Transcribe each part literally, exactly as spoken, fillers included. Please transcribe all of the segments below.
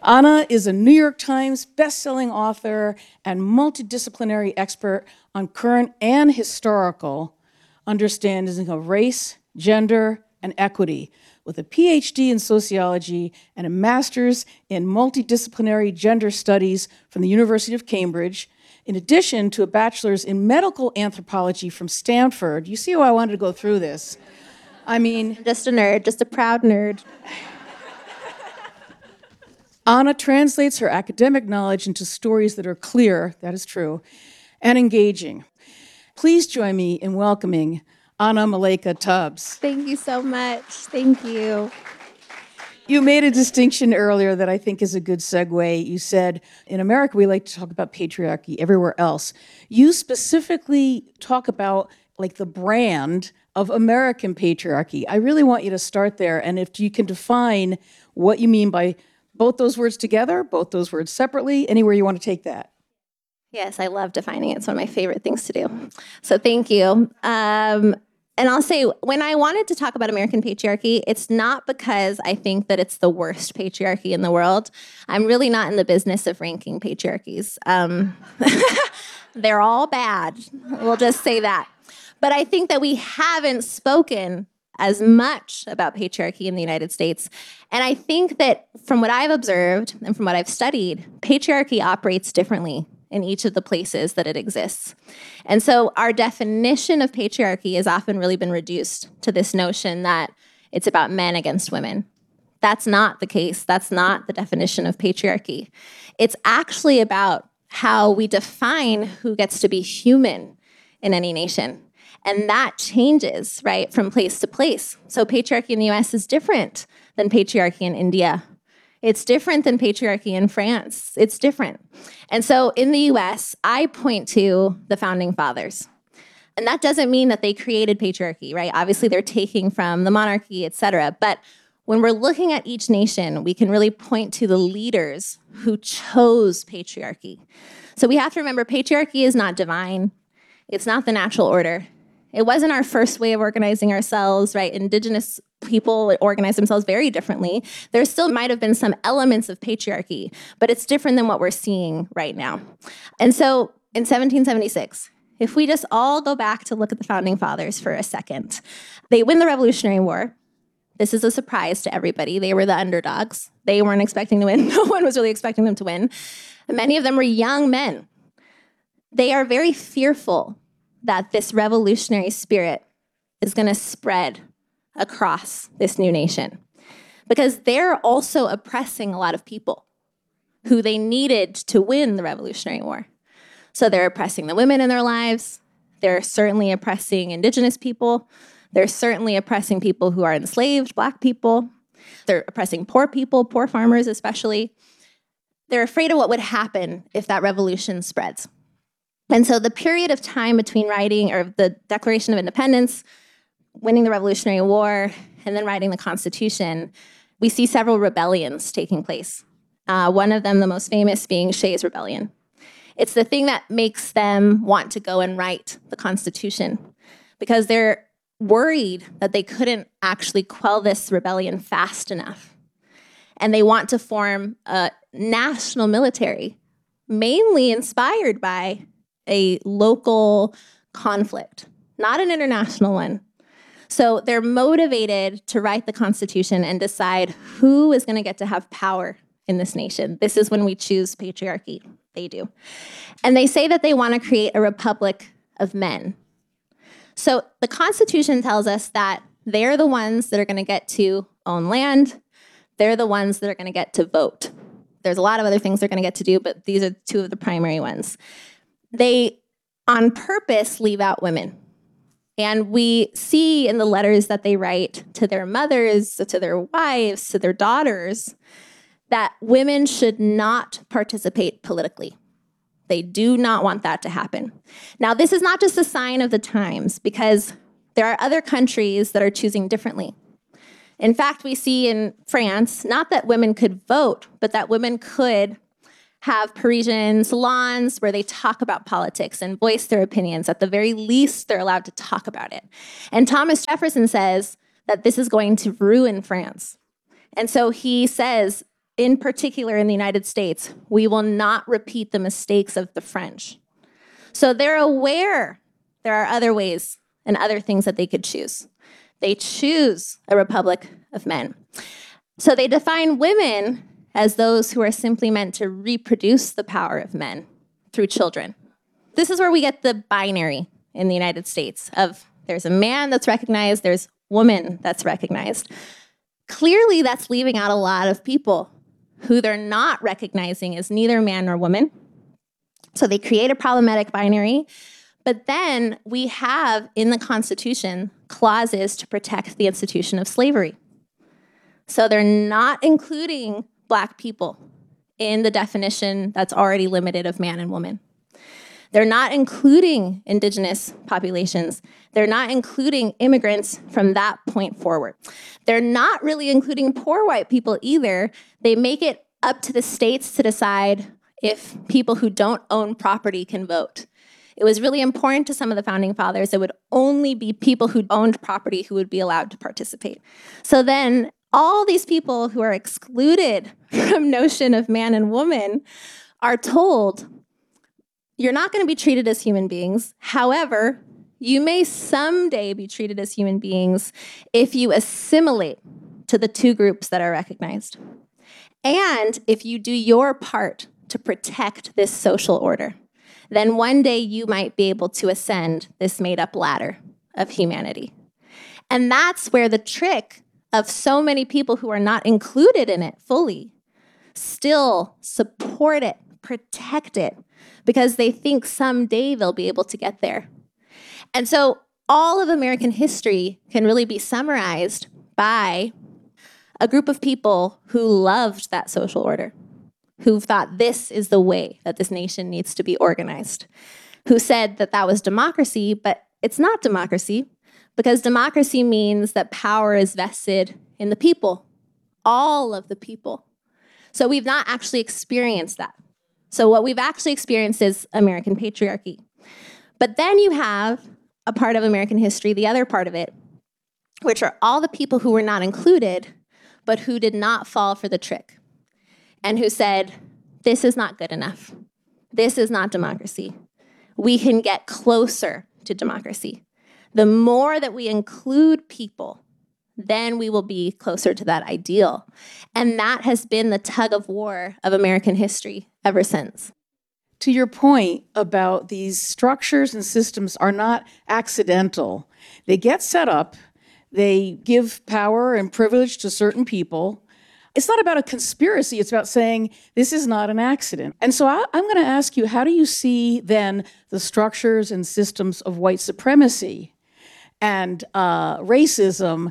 Anna is a New York Times best-selling author and multidisciplinary expert on current and historical understanding of race, gender, and equity, with a P H D in sociology and a master's in multidisciplinary gender studies from the University of Cambridge, in addition to a bachelor's in medical anthropology from Stanford. You see how I wanted to go through this? I mean... Just a nerd, just a proud nerd. Anna translates her academic knowledge into stories that are clear, that is true, and engaging. Please join me in welcoming Anna Malaika Tubbs. Thank you so much. Thank you. You made a distinction earlier that I think is a good segue. You said, in America, we like to talk about patriarchy everywhere else. You specifically talk about like the brand of American patriarchy. I really want you to start there. And if you can define what you mean by both those words together, both those words separately, anywhere you want to take that. Yes, I love defining it. It's one of my favorite things to do. So thank you. Um, and I'll say, when I wanted to talk about American patriarchy, it's not because I think that it's the worst patriarchy in the world. I'm really not in the business of ranking patriarchies. Um, they're all bad. We'll just say that. But I think that we haven't spoken as much about patriarchy in the United States. And I think that from what I've observed and from what I've studied, patriarchy operates differently in each of the places that it exists. And so our definition of patriarchy has often really been reduced to this notion that it's about men against women. That's not the case. That's not the definition of patriarchy. It's actually about how we define who gets to be human in any nation. And that changes, right, from place to place. So patriarchy in the U S is different than patriarchy in India. It's different than patriarchy in France. It's different. And so in the U S, I point to the founding fathers. And that doesn't mean that they created patriarchy, right? Obviously, they're taking from the monarchy, et cetera. But when we're looking at each nation, we can really point to the leaders who chose patriarchy. So we have to remember, patriarchy is not divine. It's not the natural order. It wasn't our first way of organizing ourselves, right? Indigenous people organize themselves very differently. There still might have been some elements of patriarchy, but it's different than what we're seeing right now. And so in seventeen seventy-six, if we just all go back to look at the founding fathers for a second, they win the Revolutionary War. This is a surprise to everybody. They were the underdogs. They weren't expecting to win. No one was really expecting them to win. And many of them were young men. They are very fearful that this revolutionary spirit is going to spread across this new nation, because they're also oppressing a lot of people who they needed to win the Revolutionary War. So they're oppressing the women in their lives. They're certainly oppressing Indigenous people. They're certainly oppressing people who are enslaved, Black people. They're oppressing poor people, poor farmers especially. They're afraid of what would happen if that revolution spreads. And so the period of time between writing or the Declaration of Independence, winning the Revolutionary War, and then writing the Constitution, we see several rebellions taking place. Uh, one of them, the most famous, being Shays' Rebellion. It's the thing that makes them want to go and write the Constitution, because they're worried that they couldn't actually quell this rebellion fast enough. And they want to form a national military, mainly inspired by a local conflict, not an international one. So they're motivated to write the Constitution and decide who is going to get to have power in this nation. This is when we choose patriarchy. They do. And they say that they want to create a republic of men. So the Constitution tells us that they're the ones that are going to get to own land. They're the ones that are going to get to vote. There's a lot of other things they're going to get to do, but these are two of the primary ones. They, on purpose, leave out women. And we see in the letters that they write to their mothers, to their wives, to their daughters, that women should not participate politically. They do not want that to happen. Now, this is not just a sign of the times, because there are other countries that are choosing differently. In fact, we see in France, not that women could vote, but that women could have Parisian salons where they talk about politics and voice their opinions. At the very least, they're allowed to talk about it. And Thomas Jefferson says that this is going to ruin France. And so he says, in particular in the United States, we will not repeat the mistakes of the French. So they're aware there are other ways and other things that they could choose. They choose a republic of men. So they define women as those who are simply meant to reproduce the power of men through children. This is where we get the binary in the United States of there's a man that's recognized, there's woman that's recognized. Clearly, that's leaving out a lot of people who they're not recognizing as neither man nor woman. So they create a problematic binary. But then we have in the Constitution clauses to protect the institution of slavery. So they're not including Black people in the definition that's already limited of man and woman. They're not including indigenous populations. They're not including immigrants from that point forward. They're not really including poor white people either. They make it up to the states to decide if people who don't own property can vote. It was really important to some of the founding fathers. It would only be people who owned property who would be allowed to participate. So then all these people who are excluded from notion of man and woman are told, you're not going to be treated as human beings. However, you may someday be treated as human beings if you assimilate to the two groups that are recognized. And if you do your part to protect this social order, then one day you might be able to ascend this made-up ladder of humanity. And that's where the trick of so many people who are not included in it fully still support it, protect it, because they think someday they'll be able to get there. And so all of American history can really be summarized by a group of people who loved that social order, who thought this is the way that this nation needs to be organized, who said that that was democracy, but it's not democracy, because democracy means that power is vested in the people, all of the people. So we've not actually experienced that. So what we've actually experienced is American patriarchy. But then you have a part of American history, the other part of it, which are all the people who were not included, but who did not fall for the trick, and who said, this is not good enough. This is not democracy. We can get closer to democracy. The more that we include people, then we will be closer to that ideal. And that has been the tug of war of American history ever since. To your point about these structures and systems are not accidental. They get set up, they give power and privilege to certain people. It's not about a conspiracy, it's about saying this is not an accident. And so I, I'm going to ask you, how do you see then the structures and systems of white supremacy and uh, racism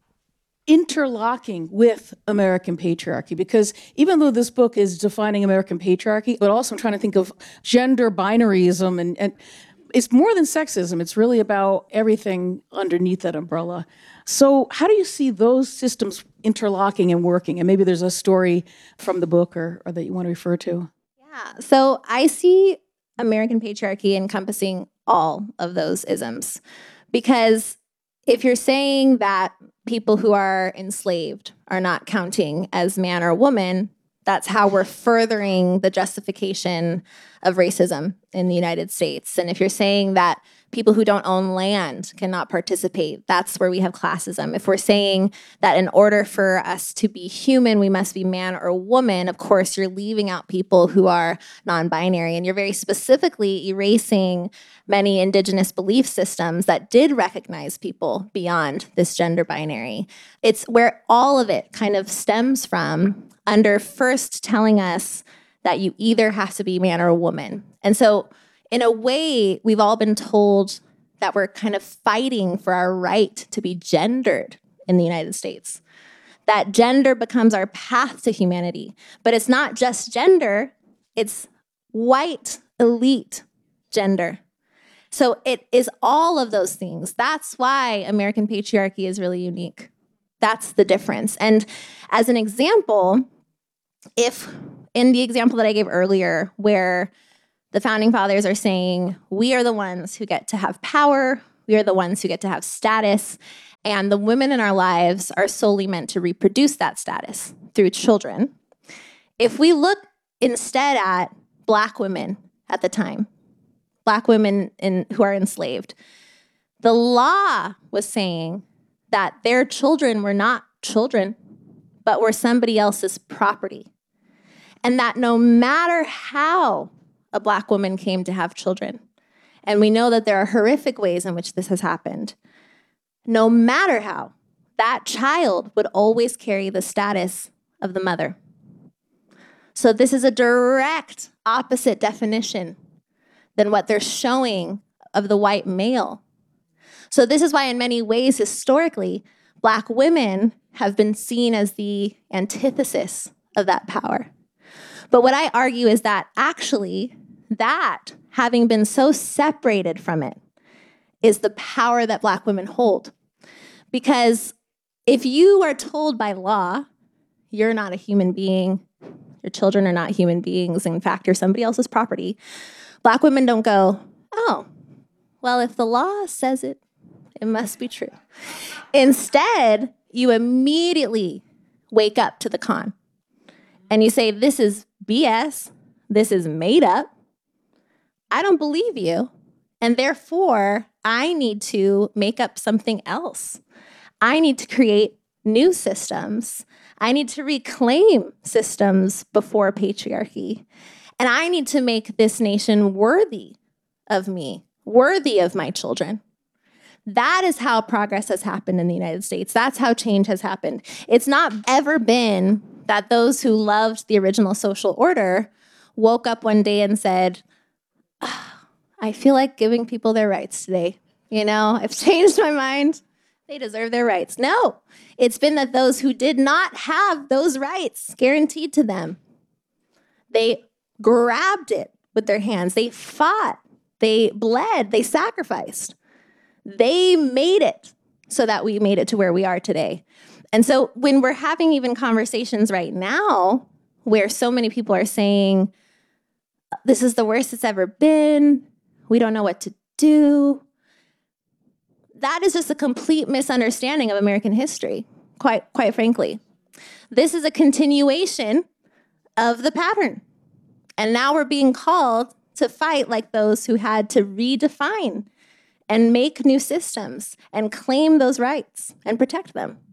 interlocking with American patriarchy? Because even though this book is defining American patriarchy, but also I'm trying to think of gender binaryism, and, and it's more than sexism. It's really about everything underneath that umbrella. So how do you see those systems interlocking and working? And maybe there's a story from the book or, or that you want to refer to. Yeah, so I see American patriarchy encompassing all of those isms. Because if you're saying that people who are enslaved are not counting as man or woman, that's how we're furthering the justification of racism in the United States. And if you're saying that people who don't own land cannot participate, that's where we have classism. If we're saying that in order for us to be human, we must be man or woman, of course, you're leaving out people who are non-binary, and you're very specifically erasing many indigenous belief systems that did recognize people beyond this gender binary. It's where all of it kind of stems from, under first telling us that you either have to be man or woman. And so in a way, we've all been told that we're kind of fighting for our right to be gendered in the United States, that gender becomes our path to humanity. But it's not just gender, it's white elite gender. So it is all of those things. That's why American patriarchy is really unique. That's the difference. And as an example, if in the example that I gave earlier, where the founding fathers are saying, we are the ones who get to have power, we are the ones who get to have status, and the women in our lives are solely meant to reproduce that status through children. If we look instead at Black women at the time, Black women in, who are enslaved, the law was saying that their children were not children, but were somebody else's property. And that no matter how a Black woman came to have children, and we know that there are horrific ways in which this has happened, no matter how, that child would always carry the status of the mother. So this is a direct opposite definition than what they're showing of the white male. So this is why in many ways, historically, Black women have been seen as the antithesis of that power. But what I argue is that actually that, having been so separated from it, is the power that Black women hold. Because if you are told by law, you're not a human being, your children are not human beings, in fact, you're somebody else's property, Black women don't go, oh, well, if the law says it, it must be true. Instead, you immediately wake up to the con. And you say, this is B S, this is made up, I don't believe you, and therefore, I need to make up something else. I need to create new systems. I need to reclaim systems before patriarchy. And I need to make this nation worthy of me, worthy of my children. That is how progress has happened in the United States. That's how change has happened. It's not ever been that those who loved the original social order woke up one day and said, oh, I feel like giving people their rights today. You know, I've changed my mind. They deserve their rights. No, it's been that those who did not have those rights guaranteed to them, they grabbed it with their hands. They fought, they bled, they sacrificed. They made it so that we made it to where we are today. And so when we're having even conversations right now where so many people are saying, this is the worst it's ever been, we don't know what to do, that is just a complete misunderstanding of American history, quite, quite frankly. This is a continuation of the pattern. And now we're being called to fight like those who had to redefine and make new systems and claim those rights and protect them.